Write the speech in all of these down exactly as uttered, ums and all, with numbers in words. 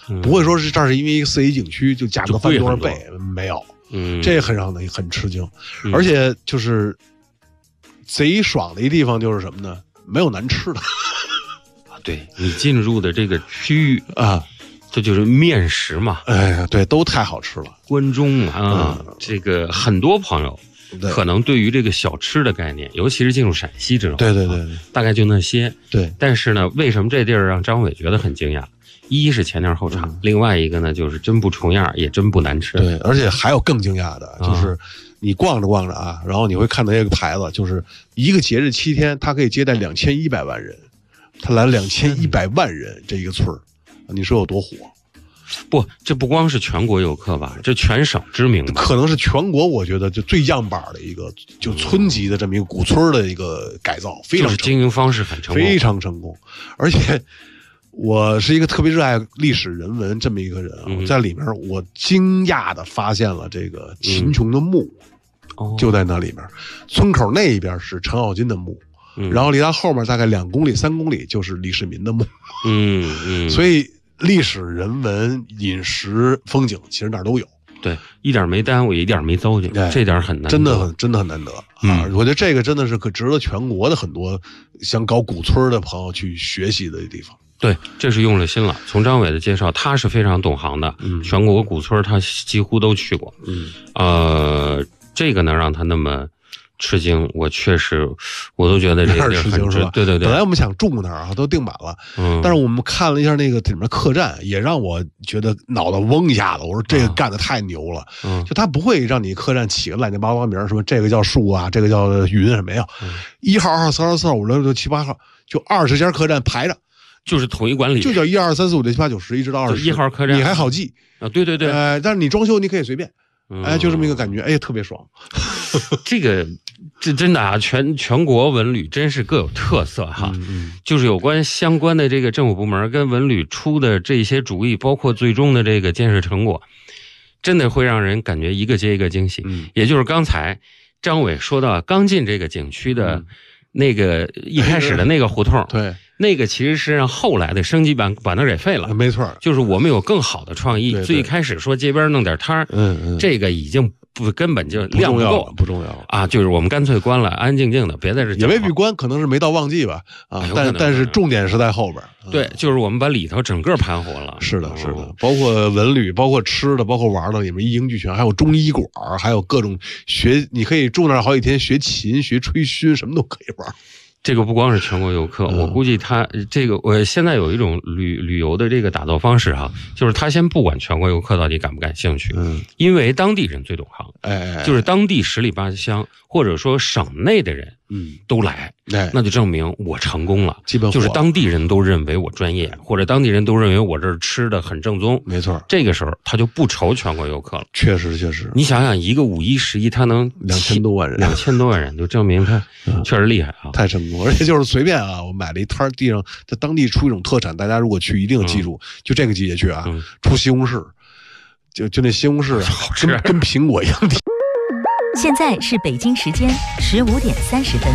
不会说是这儿是因为一个四 A 景区就价格翻多少倍，没有， 嗯， 这很让人很吃惊，嗯、而且就是贼爽的一地方就是什么呢？没有难吃的。 对，你进入的这个区域啊， 这就是面食嘛， 哎呀，对，都太好吃了。 关中啊，嗯、这个很多朋友可能对于这个小吃的概念，尤其是进入陕西之后， 对对对对， 大概就那些。 对， 但是呢，为什么这地儿让张伟觉得很惊讶？一是前调后长，嗯、另外一个呢，就是真不重样，也真不难吃。 对，而且还有更惊讶的，就是你逛着逛着啊，然后你会看到一个牌子，就是一个节日七天，它可以接待两千一百万人。他来了两千一百万人，这一个村儿，你说有多火？ 不，这不光是全国游客吧，这全省知名的， 可能是全国我觉得就最样板的一个，就村级的这么一个古村的一个改造，非常就是经营方式很成功， 非常成功。而且我是一个特别热爱历史人文这么一个人啊，嗯、在里面我惊讶的发现了这个秦琼的墓， 嗯、 就在那里面，村口那一边是程咬金的墓。 嗯、 然后离他后面大概两公里、三公里就是李世民的墓， 嗯嗯， 所以历史、人文、饮食、风景，其实哪儿都有。 对，一点没耽误，一点没糟践，这点很难得， 真的很真的很难得啊！ 嗯、 我觉得这个真的是可值得全国的很多想搞古村的朋友去学习的地方。 对，这是用了心了。从张伟的介绍，他是非常懂行的， 嗯， 全国古村他几乎都去过， 嗯， 呃，这个能让他那么吃惊，我确实，我都觉得这个地儿很值。对对对， 本来我们想住那儿啊，都订满了。 嗯， 但是我们看了一下那个里面客栈，也让我觉得脑袋嗡一下子。我说这个干得太牛了。 嗯， 就他不会让你客栈起个乱七八糟名，什么这个叫树啊，这个叫云什么呀？一、嗯、号、二号、三号、四号、五六六七八号，就二十家客栈排着， 就是统一管理， 就叫一二三四五六七八九十，一直到二十。 一号客栈你还好记啊？对对对。 呃，但是你装修你可以随便。哎，就这么一个感觉，哎，特别爽。 这个，这真的啊，全全国文旅真是各有特色哈。 嗯嗯， 就是有关相关的这个政府部门跟文旅出的这些主意，包括最终的这个建设成果，真的会让人感觉一个接一个惊喜。 嗯， 也就是刚才张伟说到，刚进这个景区的那个、嗯、一开始的那个胡同， 对。 那个其实是让后来的升级版把那给废了， 没错， 就是我们有更好的创意。 对对最开始说街边弄点摊儿， 嗯嗯， 这个已经不根本就量不够， 不重要啊，就是我们干脆关了，安安静静的，别在这。 也未必关，可能是没到旺季吧，啊， 哎、 但但是重点是在后边。 对，就是我们把里头整个盘活了。 是的，是的，哦、包括文旅，包括吃的，包括玩的，里面一应俱全，还有中医馆，还有各种学，你可以住那儿好几天，学琴、学吹嘘，什么都可以玩。 这个不光是全国游客， 嗯、 我估计他这个，我现在有一种旅旅游的这个打造方式哈、啊，就是他先不管全国游客到底感不感兴趣， 嗯， 因为当地人最懂行， 哎， 就是当地十里八乡或者说省内的人， 嗯， 都来， 哎， 那就证明我成功了， 基本就是当地人都认为我专业，或者当地人都认为我这儿吃的很正宗， 没错， 这个时候他就不愁全国游客了， 确实确实， 你想想一个五一十一，他能两千多万人， 两千多万人，就证明他确实厉害啊， 太成功，而且就是随便啊，我买了一摊地上，在当地出一种特产，大家如果去一定记住，嗯、就这个季节去啊， 嗯、 出西红柿，就就那西红柿啊，跟跟苹果一样。 现在是北京时间十五点三十分。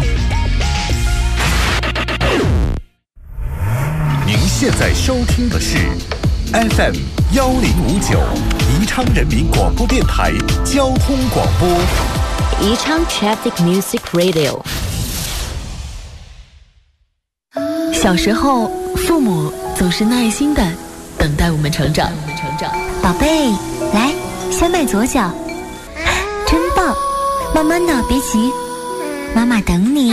您现在收听的是 F M 幺零五九宜昌人民广播电台交通广播。 宜昌 Traffic Music Radio。小时候，父母总是耐心的等待我们成长。 宝贝，来，先迈左脚，真棒！慢慢的，别急，妈妈等你。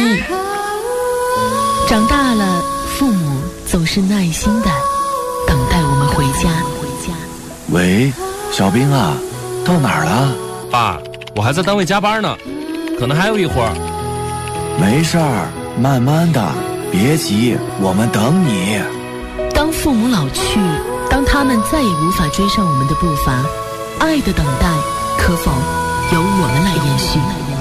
长大了，父母总是耐心的等待我们回家。 喂，小兵啊，到哪儿了？ 爸，我还在单位加班呢，可能还有一会儿。 没事儿，慢慢的，别急，我们等你。 当父母老去，当他们再也无法追上我们的步伐，爱的等待可否由我们来延续？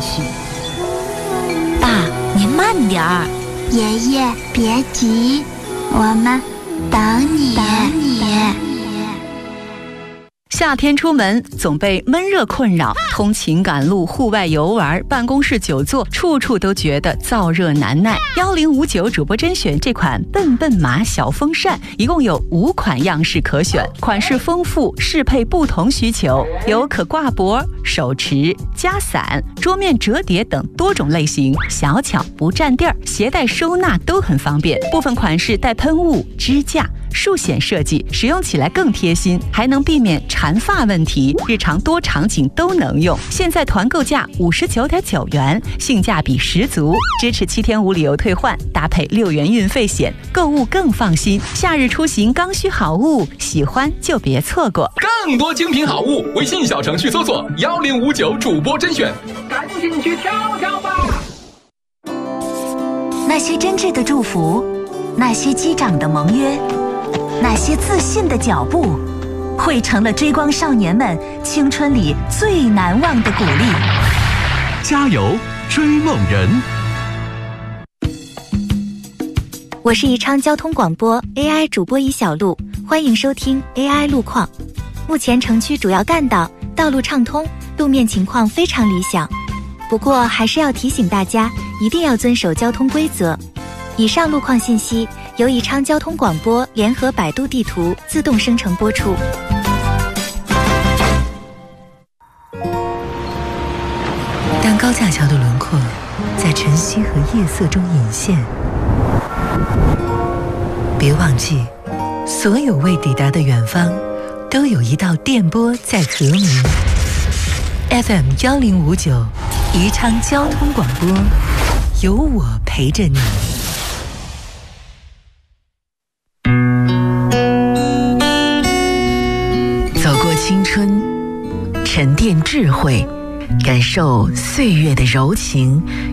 爸，您慢点儿。爷爷，别急，我们等你。等你。 下夏天出门总被闷热困扰，通勤赶路、户外游玩、办公室久坐，处处都觉得燥热难耐。幺零五九主播甄选这款笨笨马小风扇，一共有五款样式可选，款式丰富，适配不同需求，有可挂脖、手持、夹伞、桌面折叠等多种类型，小巧不占地儿，携带收纳都很方便。部分款式带喷雾、支架、竖显设计，使用起来更贴心，还能避免缠发问题，日常多场景都能用。现在团购价五十九点九元，性价比十足，支持七天无理由退换，搭配六元运费险，购物更放心。夏日出行刚需好物，喜欢就别错过。 更多精品好物，微信小程序搜索幺零五九主播甄选，赶紧去挑挑吧。 那些真挚的祝福，那些击掌的盟约，那些自信的脚步，汇成了追光少年们青春里最难忘的鼓励。 加油，追梦人！ 我是宜昌交通广播 A I 主播一小璐，欢迎收听 A I 路况。目前城区主要干道道路畅通，路面情况非常理想。不过还是要提醒大家，一定要遵守交通规则。以上路况信息由宜昌交通广播联合百度地图自动生成播出。 当高架桥的轮廓在晨曦和夜色中隐现，别忘记，所有未抵达的远方，都有一道电波在和鸣。F M 幺零五九，宜昌交通广播，有我陪着你。走过青春，沉淀智慧，感受岁月的柔情